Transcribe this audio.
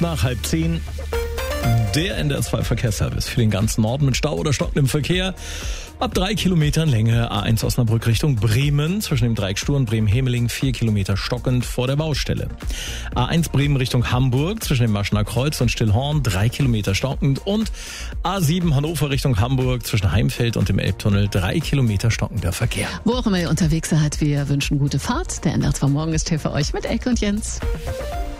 nach 9:30. Der NDR2 Verkehrsservice für den ganzen Norden mit Stau oder stockendem Verkehr. Ab 3 Kilometern Länge A1 Osnabrück Richtung Bremen. Zwischen dem Dreieck Stur und Bremen-Hemeling 4 Kilometer stockend vor der Baustelle. A1 Bremen Richtung Hamburg zwischen dem Maschener Kreuz und Stillhorn 3 Kilometer stockend. Und A7 Hannover Richtung Hamburg zwischen Heimfeld und dem Elbtunnel 3 Kilometer stockender Verkehr. Wo auch immer ihr unterwegs seid, wir wünschen gute Fahrt. Der NDR2 Morgen ist hier für euch mit Elke und Jens.